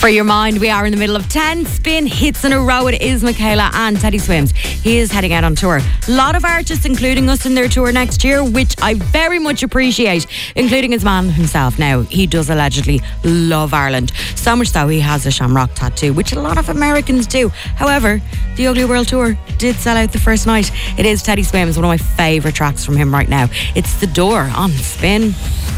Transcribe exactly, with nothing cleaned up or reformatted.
For your mind, we are in the middle of ten spin hits in a row. It is Michaela and Teddy Swims. He is heading out on tour. A lot of artists including us in their tour next year, which I very much appreciate, including his man himself. Now, he does allegedly love Ireland. So much so he has a shamrock tattoo, which a lot of Americans do. However, the Ugly World Tour did sell out the first night. It is Teddy Swims, one of my favourite tracks from him right now. It's The Door on Spin.